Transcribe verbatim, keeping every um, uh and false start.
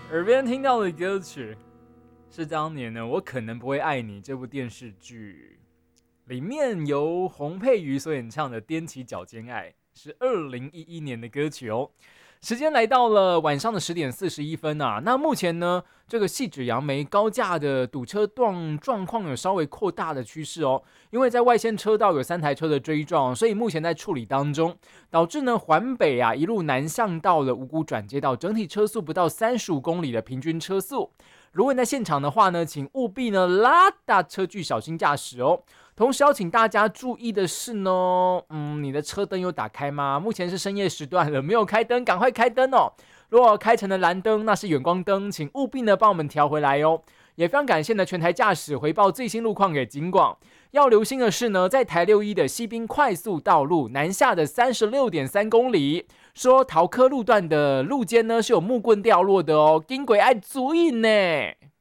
耳边听到的歌曲是当年呢《我可能不会爱你》这部电视剧里面由洪佩瑜所演唱的《踮起脚尖爱》，是二零一一年的歌曲哦。时间来到了晚上的十点四十一分啊。那目前呢，这个汐止杨梅高架的堵车状状况有稍微扩大的趋势哦，因为在外线车道有三台车的追撞，所以目前在处理当中，导致呢环北啊一路南向到了五股转接道，整体车速不到三十五公里的平均车速。如果你在现场的话呢，请务必呢拉大车距，小心驾驶哦。同时要请大家注意的是呢，嗯，你的车灯有打开吗？目前是深夜时段了，没有开灯，赶快开灯哦。如果开成了蓝灯，那是远光灯，请务必呢帮我们调回来哦。也非常感谢呢全台驾驶回报最新路况给警广。要留心的是呢，在台六一的西滨快速道路南下的三十六点三公里，说桃科路段的路肩呢是有木棍掉落的哦，警轨要注意呢。